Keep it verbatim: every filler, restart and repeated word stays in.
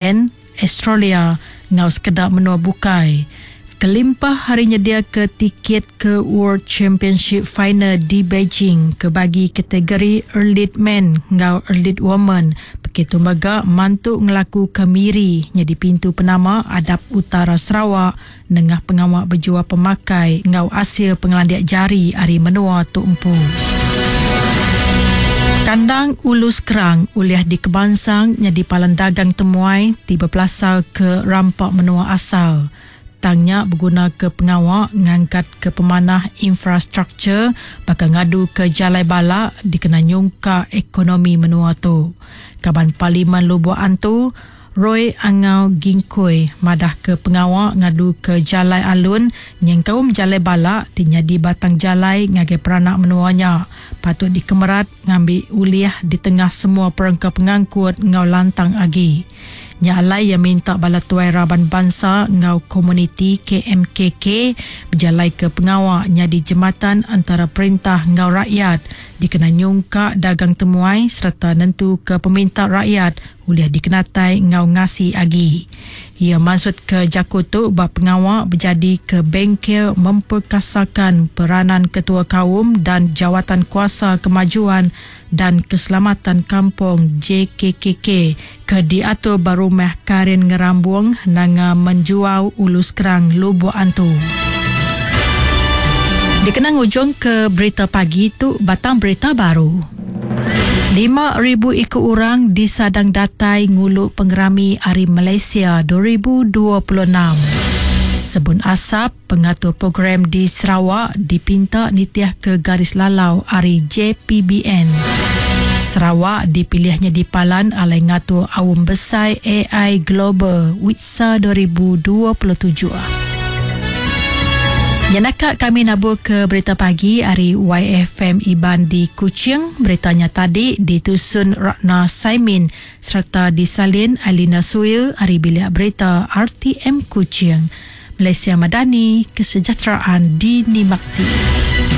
Zealand, Australia ngau sekedar menua bukai. Kelimpah hari nyedia ke tiket ke World Championship Final di Beijing ke bagi kategori Elite Men ngau Elite Women. Begitu juga mantuk ngelaku kemiri nya di pintu penama Adap Utara Sarawak nengah pengawak berjua pemakai ngau Asia Pengelandiak Jari hari menua Tok Empu. Kandang Ulus Kerang uliah di Kebangsang nya di Palan Dagang Temuai tiba pelasar ke rampak menua asal. Tangnya berguna ke pengawak ngangkat ke pemanah infrastruktur bakal ngadu ke Jalai Balak dikena nyungka ekonomi menua tu. Kaban Parlimen Lubuk Antu Roy Angau Gingkoi madah ke pengawak ngadu ke Jalai Alun yang kaum Jalai Balak tinya di batang jalai ngagai peranak menuanya patut dikemerat ngambil uliah di tengah semua perangka pengangkut ngau lantang agi. Nya alai yang minta bala tuai Raban Bangsa ngau komuniti K M K K berjalai ke pengawak nya di jematan antara perintah ngau rakyat dikena nyungka dagang temuai serta nentu ke peminta rakyat uliah dikenatai ngau ngasi agi. Ia maksud ke Jakutu bab pengawak berjadi ke bengkel memperkasakan peranan ketua kaum dan jawatan kuasa kemajuan dan keselamatan kampung J K K K ke diatur Barumah Karin Ngerambung nanga menjual Ulus Kerang Lubuk Antu. Dikenang ujung ke berita pagi tu batang berita baru. lima ribu ikut orang disadang datai nguluk pengerami Hari Malaysia dua ribu dua puluh enam. Sebun asap, pengatur program di Sarawak dipinta nitiah ke garis lalau Hari J P B N. Sarawak dipilihnya di Palan alai ngatur awam besar A I Global W I T S A dua ribu dua puluh tujuh. Yanakak kami nabur ke berita pagi hari Y F M Iban di Kuching. Beritanya tadi ditusun Ratna Saimin serta disalin Alina Suya hari bilik berita R T M Kuching. Malaysia Madani, kesejahteraan dinikmati.